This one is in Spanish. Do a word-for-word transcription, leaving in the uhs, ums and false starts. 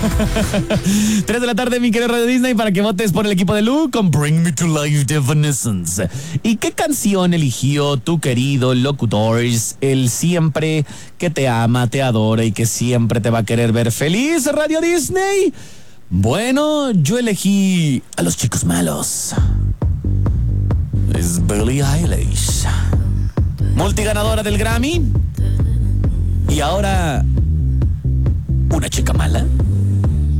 tres de la tarde, mi querido Radio Disney, para que votes por el equipo de Lu con Bring Me to Life de Evanescence. ¿Y qué canción eligió tu querido locutor, el siempre que te ama, te adora y que siempre te va a querer ver feliz, Radio Disney? Bueno, yo elegí a Los Chicos Malos. Es Billie Eilish, multiganadora del Grammy. Y ahora, ¿una chica mala?